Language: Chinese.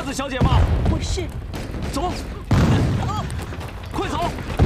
子小姐吗？ 我是。 走，快走！